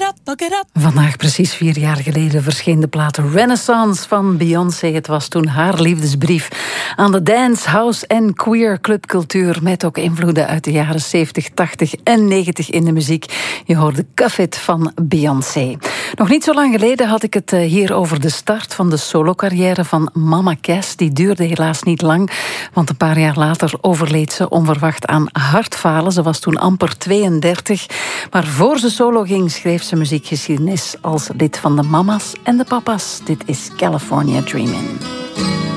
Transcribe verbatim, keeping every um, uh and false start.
up, fuck it up. Vandaag precies vier jaar geleden verscheen de plaat Renaissance van Beyoncé. Het was toen haar liefdesbrief aan de dance, house en queer clubcultuur, met ook invloeden uit de jaren zeventig, tachtig en negentig in de muziek. Je hoorde Cuff It van Beyoncé. Nog niet zo lang geleden had ik het hier over de start van de solocarrière van Mama Cass. Die duurde helaas niet lang, want een paar jaar later overleed ze onverwacht aan hartfalen. Ze was toen amper tweeëndertig. Maar voor ze solo ging, schreef ze muziekgeschiedenis als lid van de Mama's en de Papa's. Dit is California Dreamin'.